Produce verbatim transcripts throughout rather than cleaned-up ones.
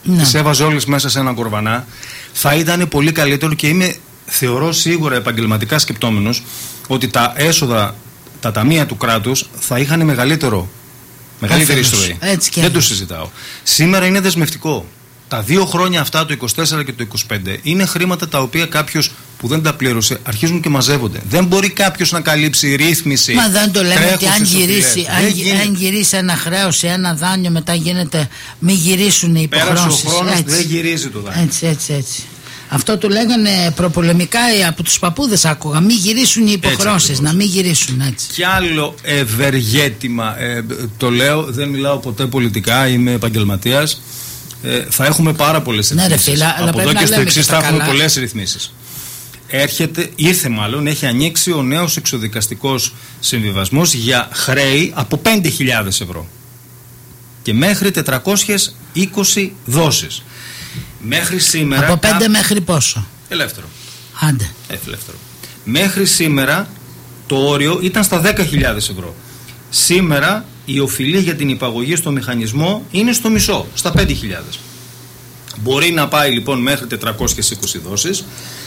Ναι. Τις έβαζε όλες μέσα σε ένα κορβανά. Θα ήταν πολύ καλύτερο και είμαι, θεωρώ σίγουρα επαγγελματικά σκεπτόμενος, ότι τα έσοδα, τα ταμεία του κράτους θα είχαν μεγαλύτερο, μεγαλύτερη εισρωή. Δεν το συζητάω. Σήμερα είναι δεσμευτικό. Τα δύο χρόνια αυτά, το είκοσι τέσσερα και το είκοσι πέντε, είναι χρήματα τα οποία κάποιος που δεν τα πλήρωσε αρχίζουν και μαζεύονται. Δεν μπορεί κάποιος να καλύψει ρύθμιση. Μα δεν το λέμε ότι αν γυρίσει, αν, αν γυρίσει ένα χρέος ή ένα δάνειο, μετά γίνεται μη γυρίσουν οι υποχρεώσεις. Πέρασε ο χρόνος, δεν γυρίζει το δάνειο. Έτσι, έτσι, έτσι. Αυτό το λέγανε προπολεμικά από τους παππούδες, άκουγα. Μη γυρίσουν οι υποχρεώσεις, να μην γυρίσουν έτσι. Κι άλλο ευεργέτημα. Ε, το λέω, δεν μιλάω ποτέ πολιτικά, είμαι επαγγελματίας. Ε, θα έχουμε πάρα πολλές ναι, ρυθμίσεις. Ρε, από εδώ και στο εξής θα έχουμε πολλές ρυθμίσεις. Έρχεται, ήρθε μάλλον, έχει ανοίξει ο νέος εξοδικαστικός συμβιβασμός για χρέη από πέντε χιλιάδες ευρώ και μέχρι τετρακόσιες είκοσι δόσεις. Μέχρι σήμερα. Από πέντε κά... μέχρι πόσο? Ελεύθερο. Άντε. Ελεύθερο. Μέχρι σήμερα το όριο ήταν στα δέκα χιλιάδες ευρώ. Σήμερα η οφειλή για την υπαγωγή στο μηχανισμό είναι στο μισό, στα πέντε χιλιάδες. Μπορεί να πάει λοιπόν μέχρι τετρακόσιες είκοσι δόσεις.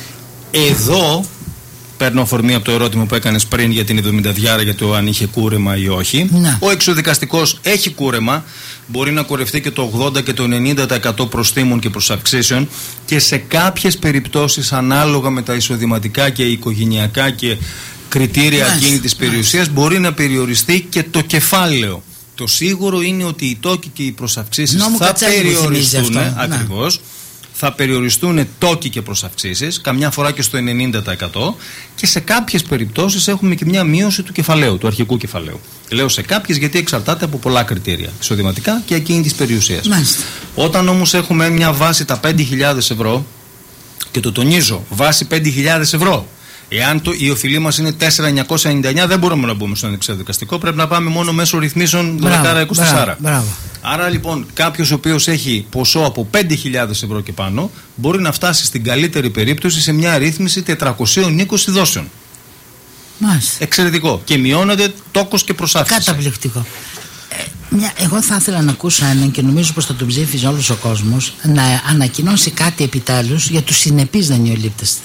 Εδώ παίρνω αφορμή από το ερώτημα που έκανες πριν για την εβδομηνταδιάρα, για το αν είχε κούρεμα ή όχι. Να. Ο εξοδικαστικός έχει κούρεμα, μπορεί να κορευτεί και το ογδόντα και το ενενήντα τοις εκατό προστίμων και προσαυξήσεων, και σε κάποιες περιπτώσεις ανάλογα με τα εισοδηματικά και οικογενειακά και κριτήρια εκείνη της περιουσίας μπορεί να περιοριστεί και το κεφάλαιο. Το σίγουρο είναι ότι οι τόκοι και οι προσαυξήσεις Νόμου θα περιοριστούν, ακριβώς. Θα περιοριστούν τόκοι και προσαυξήσεις, καμιά φορά και στο ενενήντα τοις εκατό, και σε κάποιες περιπτώσεις έχουμε και μια μείωση του κεφαλαίου, του αρχικού κεφαλαίου. Λέω σε κάποιες γιατί εξαρτάται από πολλά κριτήρια, εισοδηματικά και εκείνη της περιουσίας. Μάλιστα. Όταν όμως έχουμε μια βάση τα πέντε χιλιάδες ευρώ, και το τονίζω, βάση πέντε χιλιάδες ευρώ. Εάν το, η οφειλή μας είναι τέσσερα χιλιάδες εννιακόσια ενενήντα εννέα, δεν μπορούμε να μπούμε στον εξοδικαστικό. Πρέπει να πάμε μόνο μέσω ρυθμίσεων δώδεκα είκοσι τέσσερα. Άρα λοιπόν, κάποιος ο οποίος έχει ποσό από πέντε χιλιάδες ευρώ και πάνω, μπορεί να φτάσει στην καλύτερη περίπτωση σε μια ρύθμιση τετρακόσιες είκοσι δόσεων. Μάλιστα. Εξαιρετικό. Και μειώνεται τόκος και προσάφηση. Καταπληκτικό. Ε, μια, εγώ θα ήθελα να ακούσω έναν, και νομίζω πως θα τον ψήφιζε όλος ο κόσμος, να ανακοινώσει κάτι επιτέλους για τους συνεπείς δανειολήπτες.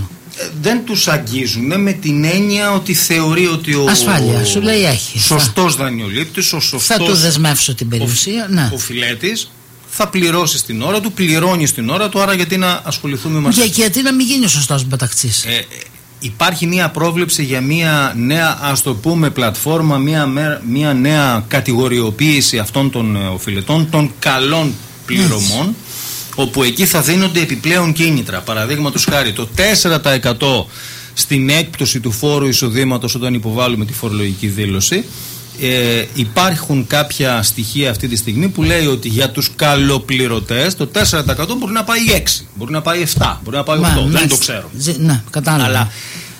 Δεν τους αγγίζουν με την έννοια ότι θεωρεί ότι ο, ασφάλεια, σου λέει έχει. σωστός δανειολήπτης, ο σωστός, θα του δεσμεύσω την περιουσία, ο, ναι. ο φιλέτης θα πληρώσει στην ώρα του, πληρώνει στην ώρα του, άρα γιατί να ασχοληθούμε μαζί. Και γιατί να μην γίνει ο σωστός μεταξύς. Ε, υπάρχει μια πρόβλεψη για μια νέα, ας το πούμε, πλατφόρμα, μια, μια νέα κατηγοριοποίηση αυτών των οφειλετών, των καλών πληρωμών, yes. όπου εκεί θα δίνονται επιπλέον κίνητρα. Παραδείγματος χάρη, το τέσσερα τοις εκατό στην έκπτωση του φόρου εισοδήματος όταν υποβάλλουμε τη φορολογική δήλωση. Ε, υπάρχουν κάποια στοιχεία αυτή τη στιγμή που λέει ότι για τους καλοπληρωτές το τέσσερα τοις εκατό μπορεί να πάει έξι, μπορεί να πάει επτά, μπορεί να πάει οκτώ, δεν μάλιστα. το ξέρω. Ναι, κατάλαβα. Αλλά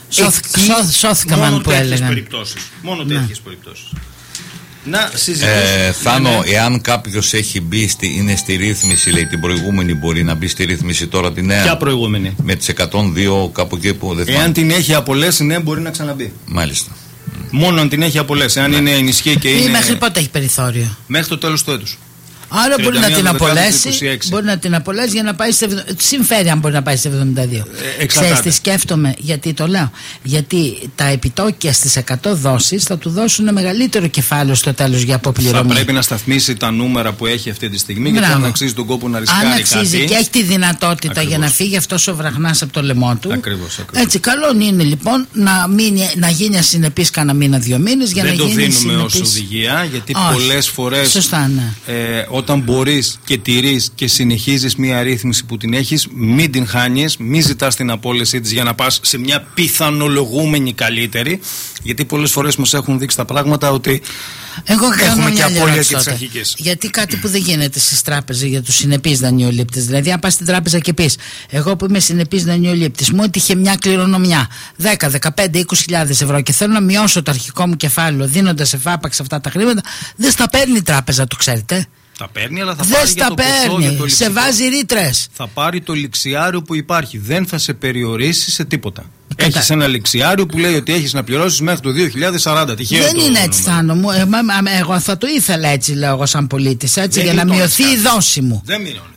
σώθηκα μόνο που έλεγαν. Περιπτώσεις, μόνο ναι. τέτοιες περιπτώσεις. Να συζητήσουμε. Ε, Θάνο, ναι. εάν κάποιος έχει μπει στη, είναι στη ρύθμιση, λέει την προηγούμενη, μπορεί να μπει στη ρύθμιση τώρα τη νέα. Ποια προηγούμενη? Με τις εκατόν δύο κάπου εκεί που δεν θυμάμαι. Εάν την έχει απολέσει, ναι, μπορεί να ξαναμπεί. Μάλιστα. Μόνο αν την έχει απολέσει. Αν ναι. είναι ενισχύ και είναι. Ή μέχρι πότε έχει περιθώριο? Μέχρι το τέλος του έτους. Άρα μπορεί να την απολέσει, μπορεί να την απολέσει για να πάει σε εβδομήντα. Συμφέρει αν μπορεί να πάει σε εβδομήντα δύο. Ε, Ξέρεις τι σκέφτομαι, γιατί το λέω? Γιατί τα επιτόκια στις εκατό δόσεις θα του δώσουν μεγαλύτερο κεφάλαιο στο τέλος για αποπληρωμή. Θα πρέπει να σταθμίσει τα νούμερα που έχει αυτή τη στιγμή. Μπράβο. Γιατί αν αξίζει τον κόπο να ρισκάρει. Αν αξίζει κάτι, και έχει τη δυνατότητα ακριβώς. για να φύγει αυτός ο βραχνάς από το λαιμό του. Ακριβώς, ακριβώς. Έτσι, καλό είναι λοιπόν να, μείνει, να γίνει ασυνεπής κάνα μήνα, δύο μήνες για Δεν να το γίνει δίνουμε συνεπής. ως οδηγία, γιατί πολλές φορές. Σωστά, ναι. ε, όταν μπορείς και τηρείς και συνεχίζεις μια ρύθμιση που την έχεις, μην την χάνεις, μην ζητάς την απόλυσή της για να πας σε μια πιθανολογούμενη καλύτερη, γιατί πολλές φορές μας έχουν δείξει τα πράγματα ότι εγώ έχουμε και απώλεια και τις αρχικές. Γιατί κάτι που δεν γίνεται στις τράπεζες για τους συνεπείς δανειολήπτες. Δηλαδή, αν πας στην τράπεζα και πεις, εγώ που είμαι συνεπής δανειολήπτης, μου έτυχε μια κληρονομιά δέκα, δεκαπέντε, είκοσι χιλιάδες ευρώ και θέλω να μειώσω το αρχικό μου κεφάλαιο δίνοντας εφάπαξ αυτά τα χρήματα, δεν στα παίρνει η τράπεζα, το ξέρετε. Τα παίρνει, αλλά θα δεν πάρει για το ποσό, για το σε βάζει ρήτρες. Θα πάρει το ληξιάριο που υπάρχει. Δεν θα σε περιορίσει σε τίποτα. Έχεις ένα ληξιάριο που λέει ότι έχεις να πληρώσεις μέχρι το δύο χιλιάδες σαράντα. Τυχαίο δεν το είναι έτσι, Θάνο μου. Ε, εγώ θα το ήθελα έτσι, λέω εγώ, σαν πολίτης, έτσι, δεν για να μειωθεί η δόση μου. Δεν μειώνει.